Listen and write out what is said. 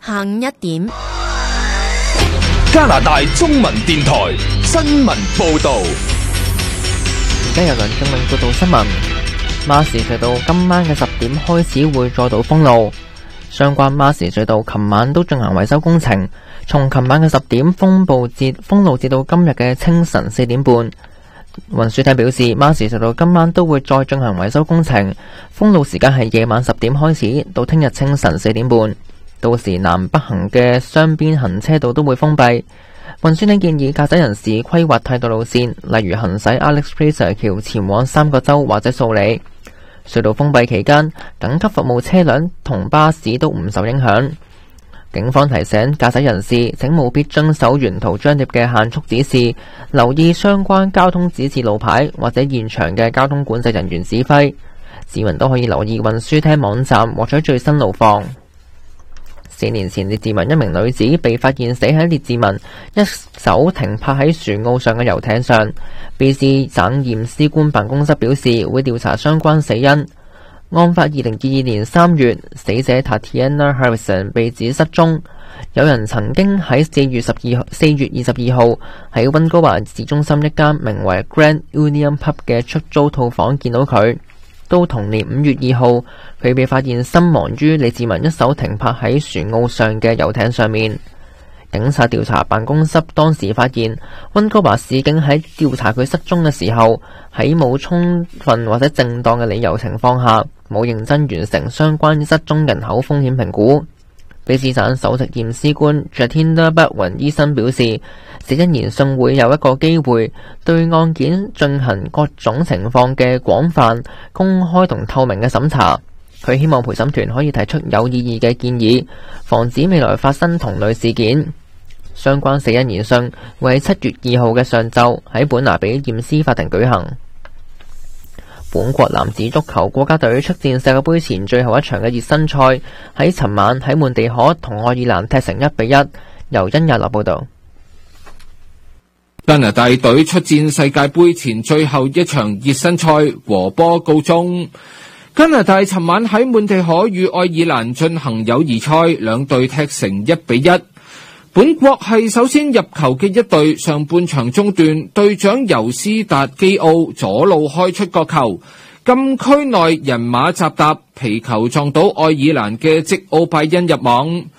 下午1點， 加拿大中文電台新聞報道。 而家有梁仲明報道新聞。馬時隧道今晚嘅10點開始會再度封路，相關馬時隧道琴晚都進行維修工程，從琴晚嘅10點封路至到今日嘅清晨4點半。運輸廳表示，馬時隧道今晚都會再進行維修工程，封路時間係夜晚10點開始到聽日清晨4點半。到時南北行嘅雙邊行車道都會封閉。運輸廳建議駕駛人士規劃替代路線，例如行駛 Alex Fraser 橋前往三角洲或者素里。隧道封閉期間，緊急服務車輛同巴士都唔受影響。警方提醒駕駛人士，請務必遵守沿途張貼嘅限速指示，留意相關交通指示路牌或者現場嘅交通管制人員指揮。市民都可以留意運輸廳網站獲取最新路況。4年前，列治文一名女子被發現死喺列治文一艘停泊喺船澳上嘅遊艇上。BC 省驗屍官辦公室表示會調查相關死因。案發2022年3月，死者 Tatiana Harrison 被指失蹤。有人曾經喺4月22號喺溫哥華市中心一間名為 Grand Union Pub 嘅出租套房見到佢。到同年5月2號，佢被發現身亡於列治文一艘停泊喺船澳上嘅遊艇上面。警察調查辦公室當時發現，溫哥華市警喺調查佢失蹤嘅時候，喺冇充分或者正當嘅理由情況下，冇認真完成相關失蹤人口風險評估。卑詩省首席驗屍官 Jatinda Baldwin 醫生表示，死因研訊會有一個機會對案件進行各種情況嘅廣泛、公開同透明嘅審查。佢希望陪審團可以提出有意義嘅建議，防止未來發生同類事件。相關死因研訊會喺7月2號嘅上晝喺本拿比驗屍法庭舉行。本國男子足球國家隊出戰世界盃前最後一場嘅熱身賽，喺尋晚喺滿地可同愛爾蘭踢成1-1。由殷亞樂報道。 加拿大隊出戰世界盃前最後一場熱身賽和波告終。加拿大尋晚喺滿地可與愛爾蘭進行友誼賽，兩隊踢成1-1。本國係首先入球嘅一隊，上半場中段，隊長尤斯達基奧左路開出角球，禁區內人馬雜搭，皮球撞到愛爾蘭嘅積奧拜恩入網。